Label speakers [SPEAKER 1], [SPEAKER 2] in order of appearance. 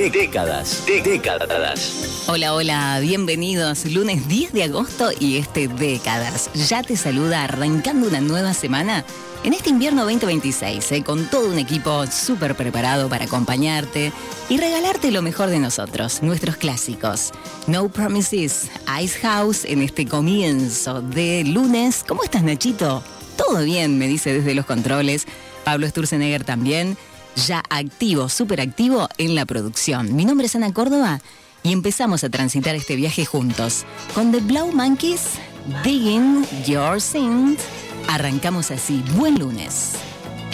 [SPEAKER 1] Décadas.
[SPEAKER 2] Hola, hola, bienvenidos. Lunes 10 de agosto y Décadas. Ya te saluda arrancando una nueva semana en este invierno 2026, con todo un equipo súper preparado para acompañarte y regalarte lo mejor de nosotros, nuestros clásicos. No Promises, Ice House en este comienzo de lunes. ¿Cómo estás, Nachito? Todo bien, me dice desde los controles. Pablo Sturzenegger también, ya activo, súper activo en la producción. Mi nombre es Ana Córdoba y empezamos a transitar este viaje juntos con The Blau Monkeys, Digging Your Sin. Arrancamos así. Buen lunes.